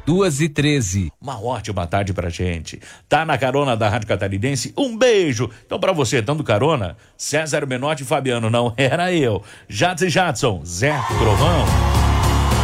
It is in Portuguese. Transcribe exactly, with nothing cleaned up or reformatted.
duas e treze. Uma ótima tarde pra gente. Tá na carona da Rádio Catarinense? Um beijo. Então pra você, dando carona, César Menotti e Fabiano, não era eu. Jadson e Jadson, Zé Trovão.